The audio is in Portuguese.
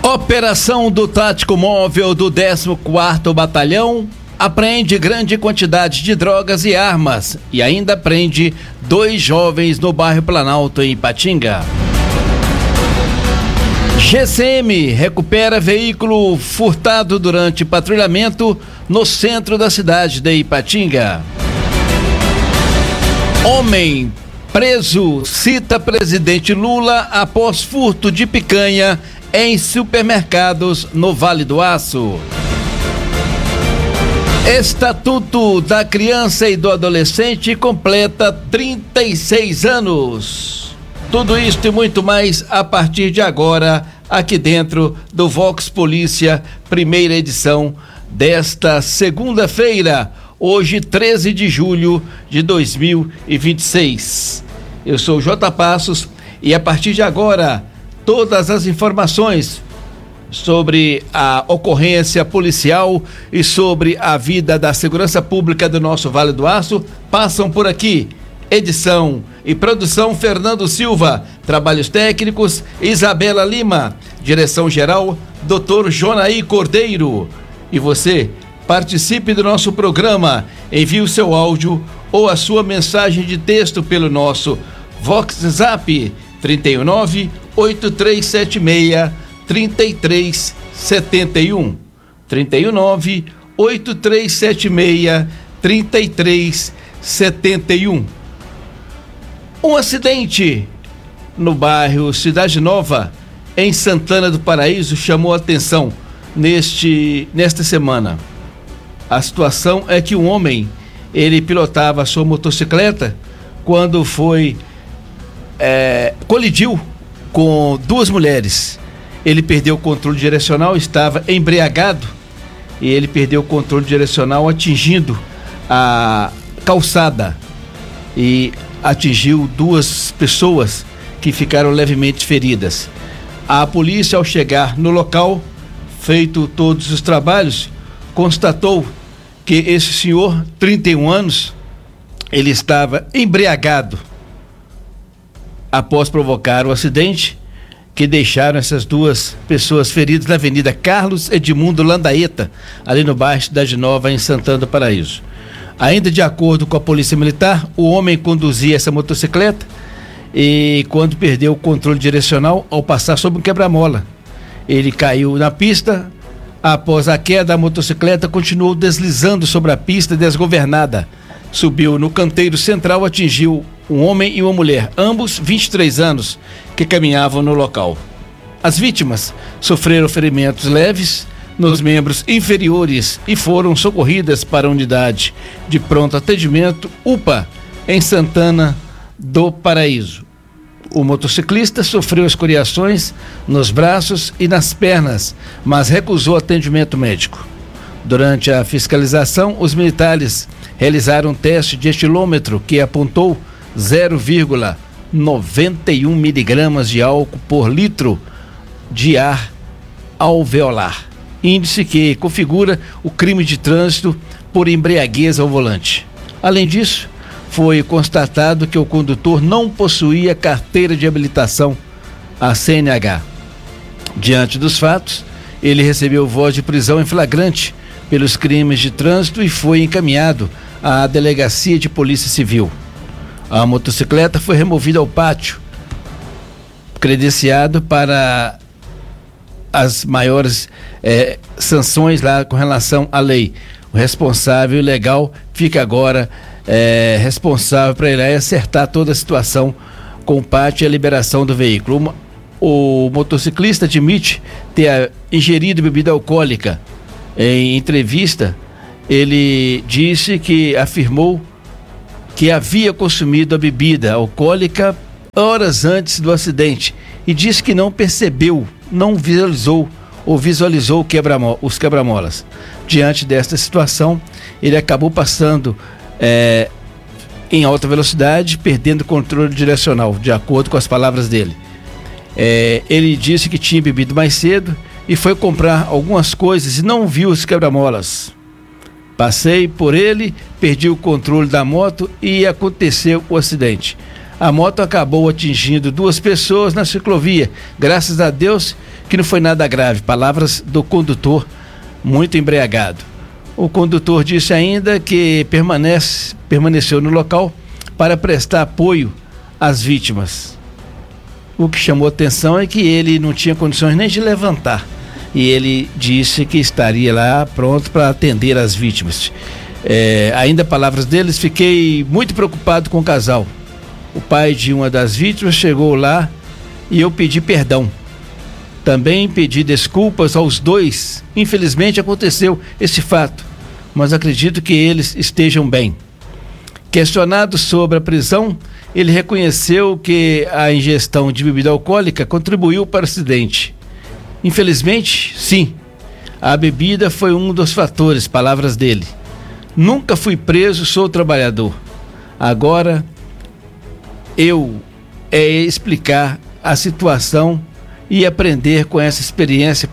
Operação do Tático Móvel do 14º Batalhão apreende grande quantidade de drogas e armas e ainda prende 2 jovens no bairro Planalto, em Ipatinga. GCM recupera veículo furtado durante patrulhamento no centro da cidade de Ipatinga. Homem preso cita presidente Lula após furto de picanha em supermercados no Vale do Aço. Estatuto da Criança e do Adolescente completa 36 anos. Tudo isto e muito mais a partir de agora, aqui dentro do Vox Polícia, primeira edição desta segunda-feira, hoje 13 de julho de 2026. Eu sou o J. Passos e a partir de agora, todas as informações sobre a ocorrência policial e sobre a vida da segurança pública do nosso Vale do Aço passam por aqui. Edição e produção Fernando Silva, trabalhos técnicos Isabela Lima, direção geral Dr. Jonaí Cordeiro. E você participe do nosso programa, envie o seu áudio ou a sua mensagem de texto pelo nosso WhatsApp 319-8376-3371 319-8376-3371. Um acidente no bairro Cidade Nova, em Santana do Paraíso, chamou a atenção nesta semana. A situação é que um homem, ele pilotava a sua motocicleta quando colidiu com 2 mulheres. Ele perdeu o controle direcional, estava embriagado e ele perdeu o controle direcional atingindo a calçada e atingiu 2 pessoas que ficaram levemente feridas. A polícia, ao chegar no local, feito todos os trabalhos, constatou que esse senhor, 31 anos, ele estava embriagado após provocar o acidente que deixaram essas 2 pessoas feridas na Avenida Carlos Edmundo Landaeta, ali no bairro Cidade Nova, em Santana do Paraíso. Ainda de acordo com a Polícia Militar, o homem conduzia essa motocicleta e quando perdeu o controle direcional ao passar sobre um quebra-mola, ele caiu na pista. Após a queda, a motocicleta continuou deslizando sobre a pista desgovernada. Subiu no canteiro central, atingiu um homem e uma mulher, ambos 23 anos, que caminhavam no local. As vítimas sofreram ferimentos leves nos membros inferiores e foram socorridas para a unidade de pronto atendimento UPA em Santana do Paraíso. O motociclista sofreu escoriações nos braços e nas pernas, mas recusou atendimento médico. Durante a fiscalização, os militares realizaram um teste de estilômetro que apontou 0,91 miligramas de álcool por litro de ar alveolar, índice que configura o crime de trânsito por embriaguez ao volante. Além disso, foi constatado que o condutor não possuía carteira de habilitação, a CNH. Diante dos fatos, ele recebeu voz de prisão em flagrante pelos crimes de trânsito e foi encaminhado à Delegacia de Polícia Civil. A motocicleta foi removida ao pátio, credenciado para as maiores sanções lá com relação à lei. O responsável legal fica agora responsável para ir acertar toda a situação com o pátio e a liberação do veículo. O motociclista admite ter ingerido bebida alcoólica. Em entrevista, ele disse que afirmou que havia consumido a bebida alcoólica horas antes do acidente e disse que não percebeu, não visualizou os quebra-molas. Diante desta situação, ele acabou passando em alta velocidade, perdendo o controle direcional, de acordo com as palavras dele. Ele disse que tinha bebido mais cedo e foi comprar algumas coisas e não viu os quebra-molas. Passei por ele, perdi o controle da moto e aconteceu o acidente. A moto acabou atingindo 2 pessoas na ciclovia. Graças a Deus que não foi nada grave. Palavras do condutor, muito embriagado. O condutor disse ainda que permaneceu no local para prestar apoio às vítimas. O que chamou atenção é que ele não tinha condições nem de levantar. E ele disse que estaria lá pronto para atender as vítimas. Ainda palavras deles, fiquei muito preocupado com o casal. O pai de uma das vítimas chegou lá e eu pedi perdão. Também pedi desculpas aos 2. Infelizmente aconteceu esse fato, mas acredito que eles estejam bem. Questionado sobre a prisão, ele reconheceu que a ingestão de bebida alcoólica contribuiu para o acidente. Infelizmente, sim, a bebida foi um dos fatores, palavras dele. Nunca fui preso, sou trabalhador. Agora explicar a situação e aprender com essa experiência